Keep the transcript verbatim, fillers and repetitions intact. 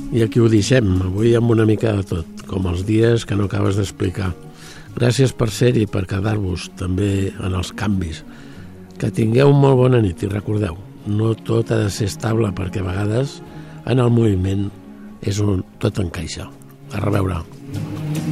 I aquí ho deixem, avui amb una mica de tot, com els dies que no acabes d'explicar. Gràcies per ser-hi, per quedar-vos també en els canvis. Que tingueu molt bona nit i recordeu, no tot ha de ser estable perquè a vegades en el moviment és on tot encaixa. A reveure.